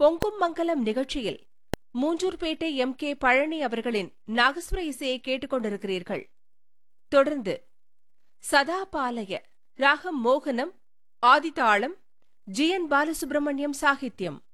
பொங்கும் மங்கலம் நிகழ்ச்சியில் மூஞ்சூர்பேட்டை கே பழனி அவர்களின் நாகஸ்வர இசையை கேட்டுக்கொண்டிருக்கிறீர்கள். தொடர்ந்து சதாபாலய ராகம் மோகனம், ஆதிதாளம், ஜி. என். பாலசுப்ரமணியம் சாகித்யம்.